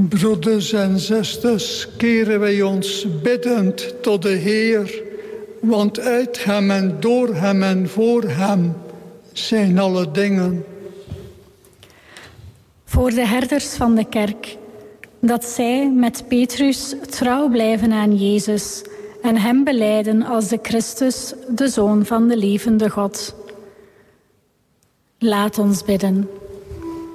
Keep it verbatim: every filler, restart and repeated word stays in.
Broeders en zusters, keren wij ons biddend tot de Heer, want uit hem en door hem en voor hem zijn alle dingen. Voor de herders van de kerk, dat zij met Petrus trouw blijven aan Jezus en hem belijden als de Christus, de Zoon van de levende God. Laat ons bidden.